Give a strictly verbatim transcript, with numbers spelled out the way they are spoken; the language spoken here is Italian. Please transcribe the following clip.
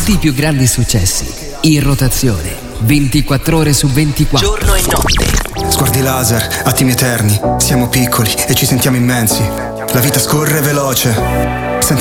Tutti i più grandi successi, in rotazione, ventiquattro ore su ventiquattro. Giorno e notte. Sguardi laser, attimi eterni, siamo piccoli e ci sentiamo immensi. La vita scorre veloce, senza